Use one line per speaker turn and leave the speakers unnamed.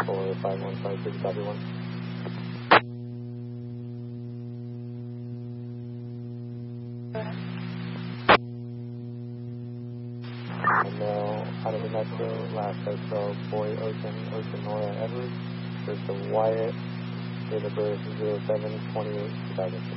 for 5156, copy 1. And now, out of the metro, last I saw Boy Ocean Nora Edwards. There's the Wyatt, date of birth 07/28/2006.